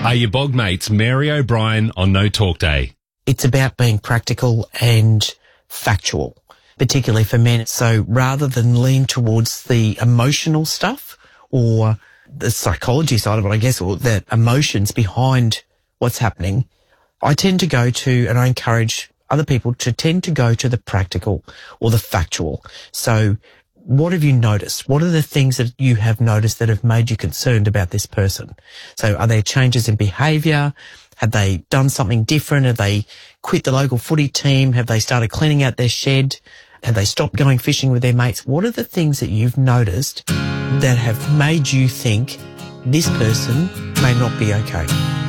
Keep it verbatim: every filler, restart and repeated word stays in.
are your bog mates Mary O'Brien on No Talk Day. It's about being practical and factual, particularly for men. So rather than lean towards the emotional stuff or the psychology side of it, I guess, or the emotions behind what's happening, I tend to go to, and I encourage other people to tend to go to the practical or the factual. So what have you noticed? What are the things that you have noticed that have made you concerned about this person? So are there changes in behaviour? Have they done something different? Have they quit the local footy team? Have they started cleaning out their shed? Have they stopped going fishing with their mates? What are the things that you've noticed that have made you think this person may not be okay?